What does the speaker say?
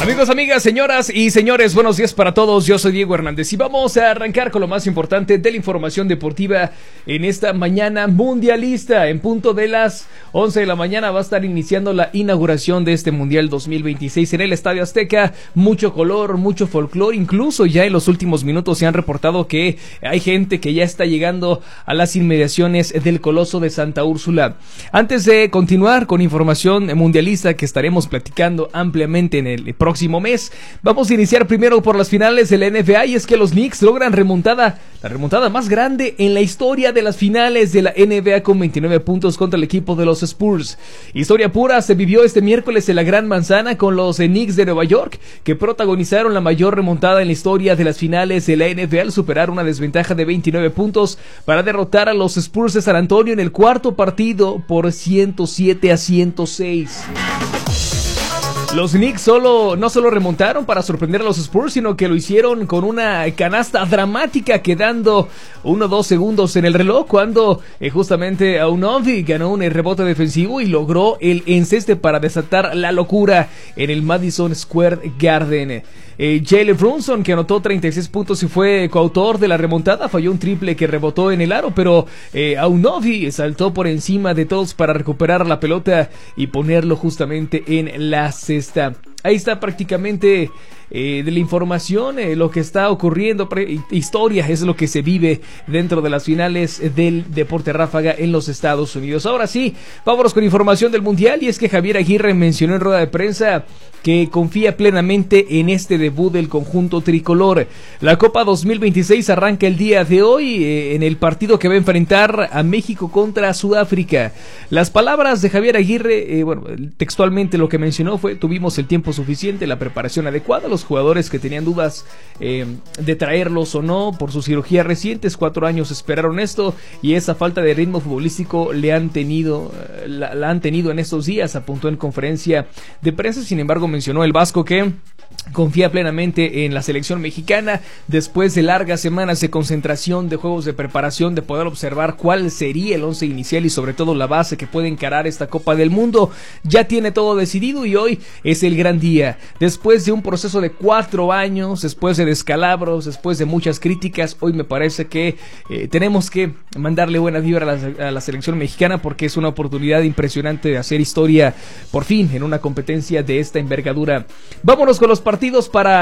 Amigos, amigas, señoras y señores, buenos días para todos. Yo soy Diego Hernández y vamos a arrancar con lo más importante de la información deportiva en esta mañana mundialista. En punto de las 11 de la mañana va a estar iniciando la inauguración de este Mundial 2026 en el Estadio Azteca. Mucho color, mucho folclore, incluso ya en los últimos minutos se han reportado que hay gente que ya está llegando a las inmediaciones del Coloso de Santa Úrsula. Antes de continuar con información mundialista que estaremos platicando ampliamente en el próximo mes, vamos a iniciar primero por las finales de la NBA, y es que los Knicks logran la remontada más grande en la historia de las finales de la NBA con 29 puntos contra el equipo de los Spurs. Historia pura se vivió este miércoles en la Gran Manzana con los Knicks de Nueva York, que protagonizaron la mayor remontada en la historia de las finales de la NBA al superar una desventaja de 29 puntos para derrotar a los Spurs de San Antonio en el cuarto partido por 107-106. Los Knicks no solo remontaron para sorprender a los Spurs, sino que lo hicieron con una canasta dramática, quedando 1-2 segundos en el reloj, cuando justamente Anunoby ganó un rebote defensivo y logró el enceste para desatar la locura en el Madison Square Garden. Jalen Brunson, que anotó 36 puntos y fue coautor de la remontada, falló un triple que rebotó en el aro, pero Anunoby saltó por encima de todos para recuperar la pelota y ponerlo justamente en la cesta. Ahí está prácticamente de la información, lo que está ocurriendo, historia es lo que se vive dentro de las finales del deporte ráfaga en los Estados Unidos. Ahora sí, vámonos con información del Mundial, y es que Javier Aguirre mencionó en rueda de prensa que confía plenamente en este debut del conjunto tricolor. La Copa 2026 arranca el día de hoy en el partido que va a enfrentar a México contra Sudáfrica. Las palabras de Javier Aguirre, textualmente lo que mencionó fue: tuvimos el tiempo suficiente, la preparación adecuada, los jugadores que tenían dudas de traerlos o no por sus cirugías recientes, 4 años esperaron esto, y esa falta de ritmo futbolístico la han tenido en estos días, apuntó en conferencia de prensa. Sin embargo, mencionó el vasco que confía plenamente en la selección mexicana después de largas semanas de concentración, de juegos de preparación, de poder observar cuál sería el once inicial y sobre todo la base que puede encarar esta Copa del Mundo. Ya tiene todo decidido y hoy es el gran día. Después de un proceso de 4 años, después de descalabros, después de muchas críticas, hoy me parece que tenemos que mandarle buena vibra a la selección mexicana, porque es una oportunidad impresionante de hacer historia por fin en una competencia de esta envergadura. Vámonos con los partidos para